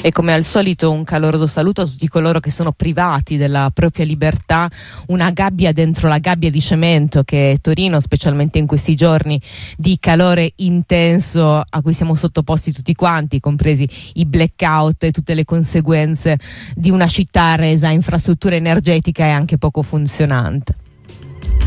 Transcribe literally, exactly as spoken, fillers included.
E come al solito un caloroso saluto a tutti coloro che sono privati della propria libertà, una gabbia dentro la gabbia di cemento che è Torino, specialmente in questi giorni di calore intenso a cui siamo sottoposti tutti quanti, compresi i blackout e tutte le conseguenze di una città resa infrastruttura energetica e anche poco funzionante.